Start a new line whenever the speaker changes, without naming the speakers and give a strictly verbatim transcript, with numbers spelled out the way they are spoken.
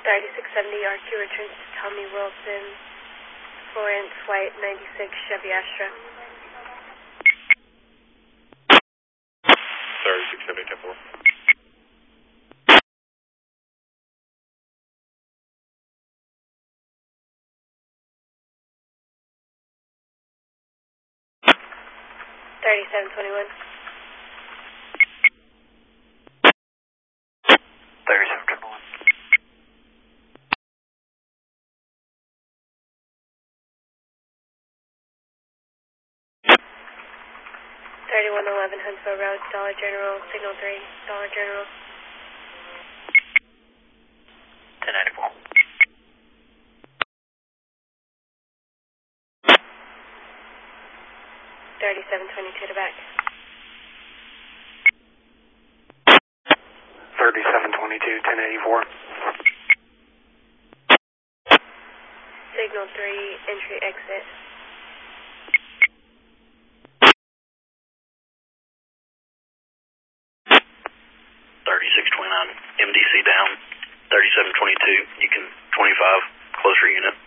thirty-six seventy R Q returns to Tommy Wilson, Florence White, ninety-six Chevy Astra.
thirty-six seventy, ten four.
thirty-seven twenty-one.
thirty-seven twenty-one.
thirty-one eleven Huntsville Road, Dollar General, Signal three, Dollar General.
ten ninety-four.
thirty-seven twenty-two to back.
thirty-seven twenty-two, ten eighty-four.
Signal three, entry exit.
thirty-six twenty-nine, M D C down. thirty-seven twenty-two, you can twenty-five, closer unit.